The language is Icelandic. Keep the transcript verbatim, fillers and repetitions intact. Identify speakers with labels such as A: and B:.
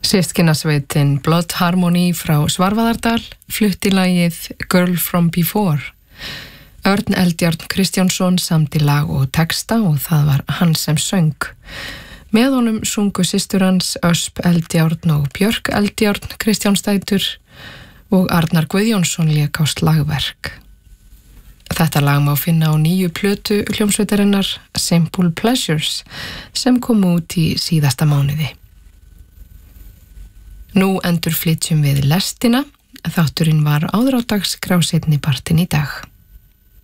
A: Systkinasveitin Blood Harmony frá Svarfaðardal flutti lagið Girl from Before. Örn Eldjárn Kristjánsson samdi lag og texta og það var hann sem söng. Með honum sungu systur hans Ösp Eldjárn og Björk Eldjárn Kristjánsdætur og Arnar Guðjónsson lék á slagverk. Þetta lag má finna á nýju plötu hljómsveitarinnar Simple Pleasures sem kom út í síðasta mánuði. Nú endurflytjum við lestina, þátturinn var áður á dagskrá seinni partinn í dag.